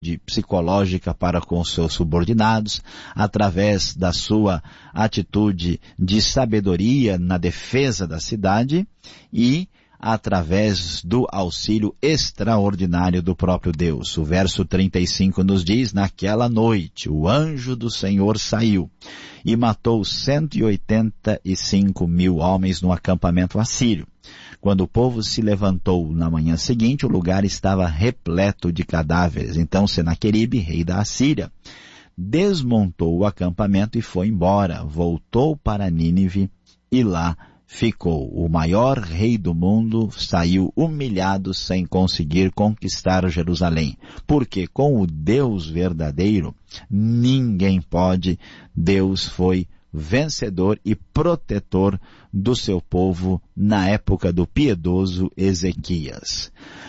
psicológica para com seus subordinados, através da sua atitude de sabedoria na defesa da cidade e através do auxílio extraordinário do próprio Deus. O verso 35 nos diz: naquela noite o anjo do Senhor saiu e matou 185.000 homens no acampamento assírio. Quando o povo se levantou na manhã seguinte, o lugar estava repleto de cadáveres. Então Senaqueribe, rei da Assíria, desmontou o acampamento e foi embora. Voltou para Nínive e lá ficou. O maior rei do mundo saiu humilhado sem conseguir conquistar Jerusalém. Porque com o Deus verdadeiro, ninguém pode. Deus foi vencedor e protetor do seu povo na época do piedoso Ezequias.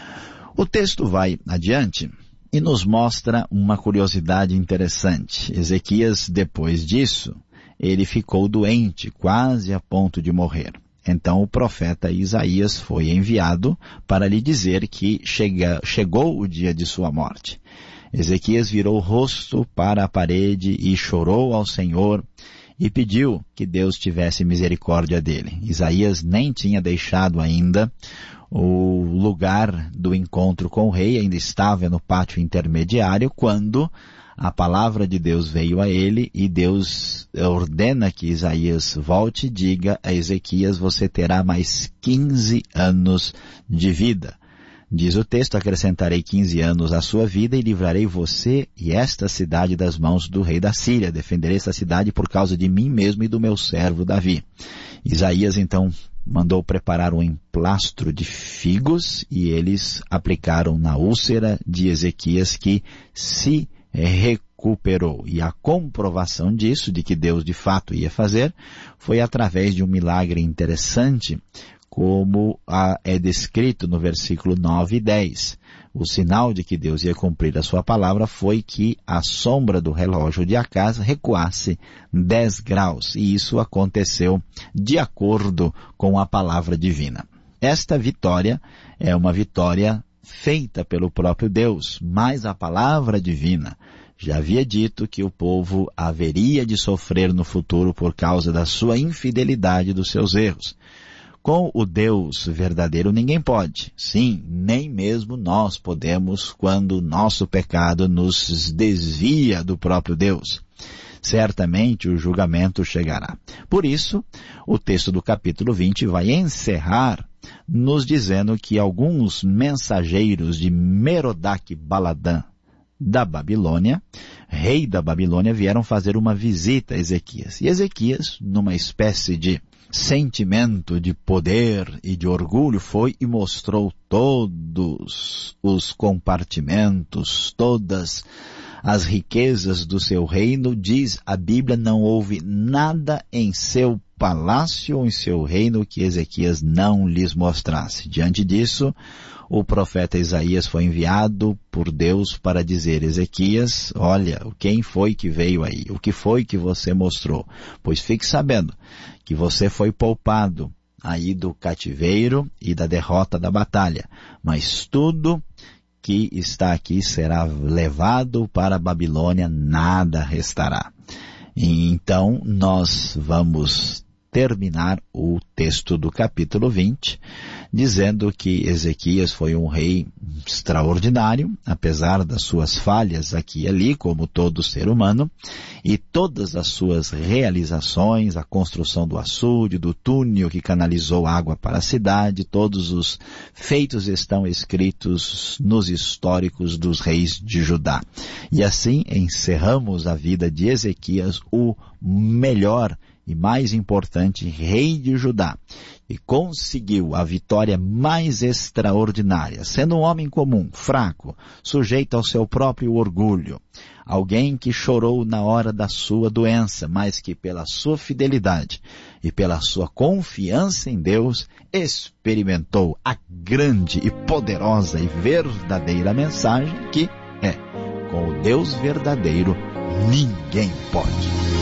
O texto vai adiante e nos mostra uma curiosidade interessante. Ezequias, depois disso, ele ficou doente, quase a ponto de morrer. Então o profeta Isaías foi enviado para lhe dizer que chegou o dia de sua morte. Ezequias virou o rosto para a parede e chorou ao Senhor e pediu que Deus tivesse misericórdia dele. Isaías nem tinha deixado ainda o lugar do encontro com o rei, ainda estava no pátio intermediário, quando a palavra de Deus veio a ele e Deus ordena que Isaías volte e diga a Ezequias: você terá mais 15 anos de vida. Diz o texto: acrescentarei 15 anos à sua vida e livrarei você e esta cidade das mãos do rei da Síria. Defenderei esta cidade por causa de mim mesmo e do meu servo Davi. Isaías então mandou preparar um emplastro de figos e eles aplicaram na úlcera de Ezequias, que se recuperou. E a comprovação disso, de que Deus de fato ia fazer, foi através de um milagre interessante, como é descrito no versículo 9 e 10. O sinal de que Deus ia cumprir a sua palavra foi que a sombra do relógio de Acaz recuasse 10 graus, e isso aconteceu de acordo com a palavra divina. Esta vitória é uma vitória feita pelo próprio Deus, mas a palavra divina já havia dito que o povo haveria de sofrer no futuro por causa da sua infidelidade e dos seus erros. Com o Deus verdadeiro ninguém pode. Sim, nem mesmo nós podemos quando o nosso pecado nos desvia do próprio Deus. Certamente o julgamento chegará. Por isso, o texto do capítulo 20 vai encerrar nos dizendo que alguns mensageiros de Merodach-Baladã da Babilônia, rei da Babilônia, vieram fazer uma visita a Ezequias. E Ezequias, numa espécie de sentimento de poder e de orgulho, foi e mostrou todos os compartimentos, todas as riquezas do seu reino. Diz a Bíblia: não houve nada em seu palácio ou em seu reino que Ezequias não lhes mostrasse. Diante disso, o profeta Isaías foi enviado por Deus para dizer: Ezequias, olha, quem foi que veio aí? O que foi que você mostrou? Pois fique sabendo que você foi poupado aí do cativeiro e da derrota da batalha, mas tudo que está aqui será levado para a Babilônia, nada restará. E então nós vamos terminar o texto do capítulo 20, dizendo que Ezequias foi um rei extraordinário, apesar das suas falhas aqui e ali, como todo ser humano, e todas as suas realizações, a construção do açude, do túnel que canalizou água para a cidade, todos os feitos estão escritos nos históricos dos reis de Judá. E assim encerramos a vida de Ezequias, o melhor e mais importante rei de Judá, e conseguiu a vitória mais extraordinária, sendo um homem comum, fraco, sujeito ao seu próprio orgulho, alguém que chorou na hora da sua doença, mas que pela sua fidelidade e pela sua confiança em Deus, experimentou a grande e poderosa e verdadeira mensagem que é: com o Deus verdadeiro ninguém pode.